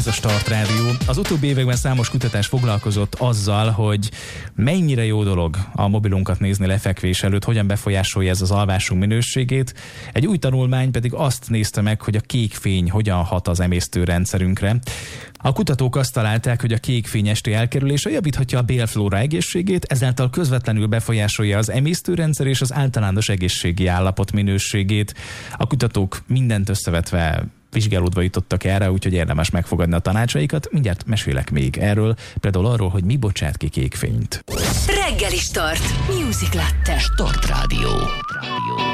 ez a Start Rádió. Az utóbbi években számos kutatás foglalkozott azzal, hogy mennyire jó dolog a mobilunkat nézni lefekvés előtt, hogyan befolyásolja ez az alvásunk minőségét. Egy új tanulmány pedig azt nézte meg, hogy a kék fény hogyan hat az emésztőrendszerünkre. A kutatók azt találták, hogy a kék fény esti elkerülése javíthatja a bélflóra egészségét, ezáltal közvetlenül befolyásolja az emésztőrendszer és az általános egészségi állapot minőségét. A kutatók mindent összevetve vizsgálódva jutottak erre, úgyhogy érdemes megfogadni a tanácsaikat. Mindjárt mesélek még erről, például arról, hogy mi bocsát ki kék fényt. Reggeli Start. Music Latte. Start Rádió.